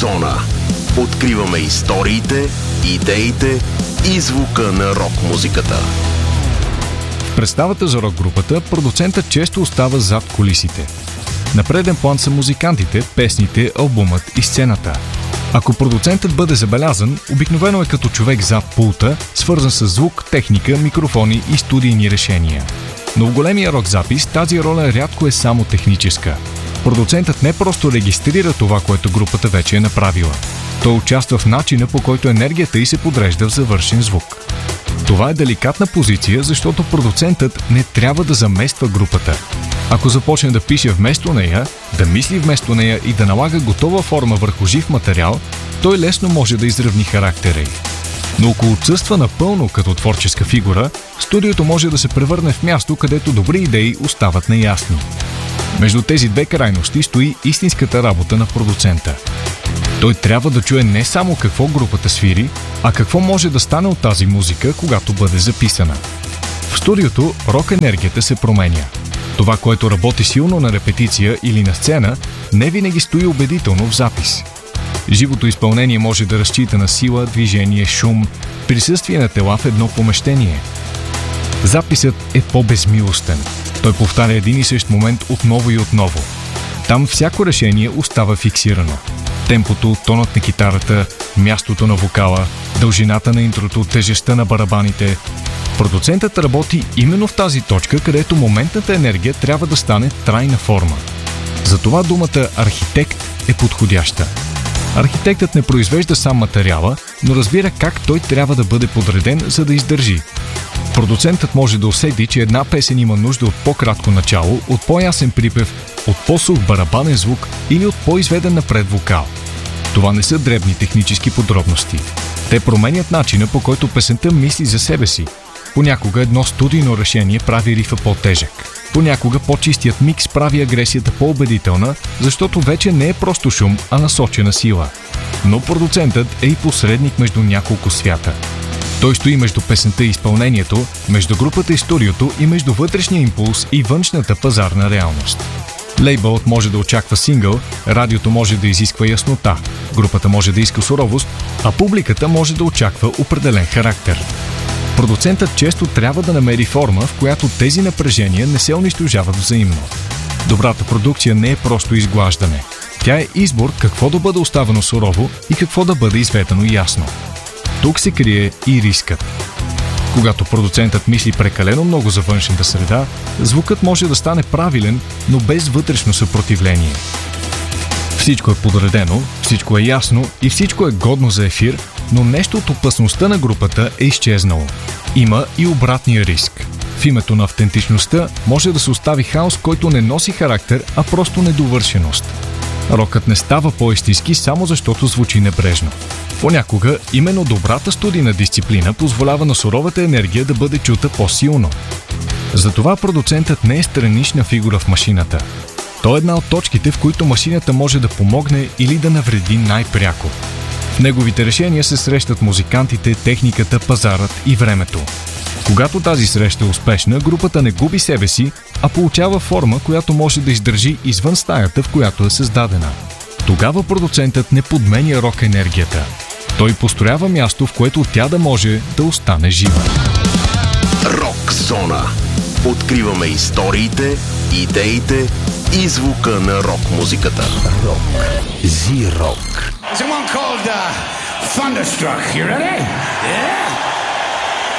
Зона. Откриваме историите, идеите и звука на рок-музиката. В представата за рок-групата продуцентът често остава зад кулисите. На преден план са музикантите, песните, албумът и сцената. Ако продуцентът бъде забелязан, обикновено е като човек зад пулта, свързан с звук, техника, микрофони и студийни решения. Но в големия рок запис тази роля рядко е само техническа. Продуцентът не просто регистрира това, което групата вече е направила. Той участва в начина, по който енергията й се подрежда в завършен звук. Това е деликатна позиция, защото продуцентът не трябва да замества групата. Ако започне да пише вместо нея, да мисли вместо нея и да налага готова форма върху жив материал, той лесно може да изравни характера й. Но ако отсъства напълно като творческа фигура, студиото може да се превърне в място, където добри идеи остават неясни. Между тези две крайности стои истинската работа на продуцента. Той трябва да чуе не само какво групата свири, а какво може да стане от тази музика, когато бъде записана. В студиото рок-енергията се променя. Това, което работи силно на репетиция или на сцена, не винаги стои убедително в запис. Живото изпълнение може да разчита на сила, движение, шум, присъствие на тела в едно помещение. Записът е по-безмилостен. Той повтаря един и същ момент отново и отново. Там всяко решение остава фиксирано. Темпото, тонът на китарата, мястото на вокала, дължината на интрото, тежестта на барабаните. Продуцентът работи именно в тази точка, където моментната енергия трябва да стане трайна форма. Затова думата архитект е подходяща. Архитектът не произвежда сам материала, но разбира как той трябва да бъде подреден, за да издържи. Продуцентът може да усети, че една песен има нужда от по-кратко начало, от по-ясен припев, от по-сух барабанен звук или от по-изведен напред вокал. Това не са дребни технически подробности. Те променят начина, по който песента мисли за себе си. Понякога едно студийно решение прави рифа по-тежък. Понякога по-чистият микс прави агресията по-убедителна, защото вече не е просто шум, а насочена сила. Но продуцентът е и посредник между няколко свята. Той стои между песента и изпълнението, между групата и студиото и между вътрешния импулс и външната пазарна реалност. Лейбълът може да очаква сингъл, радиото може да изисква яснота, групата може да иска суровост, а публиката може да очаква определен характер. Продуцентът често трябва да намери форма, в която тези напрежения не се унищожават взаимно. Добрата продукция не е просто изглаждане. Тя е избор какво да бъде оставено сурово и какво да бъде изведено ясно. Тук се крие и рискът. Когато продуцентът мисли прекалено много за външната среда, звукът може да стане правилен, но без вътрешно съпротивление. Всичко е подредено, всичко е ясно и всичко е годно за ефир, но нещо от опасността на групата е изчезнало. Има и обратния риск. В името на автентичността може да се остави хаос, който не носи характер, а просто недовършеност. Рокът не става по-истински само защото звучи небрежно. Понякога именно добрата студийна дисциплина позволява на суровата енергия да бъде чута по-силно. Затова продуцентът не е странична фигура в машината. Той е една от точките, в които машината може да помогне или да навреди най-пряко. В неговите решения се срещат музикантите, техниката, пазарът и времето. Когато тази среща е успешна, групата не губи себе си, а получава форма, която може да издържи извън стаята, в която е създадена. Тогава продуцентът не подменя рок-енергията. Той построява място, в което тя да може да остане жива. Рок-зона. Откриваме историите, идеите и звука на рок-музиката. Рок. Зи-рок. There's one called Thunderstruck. You ready? Yeah.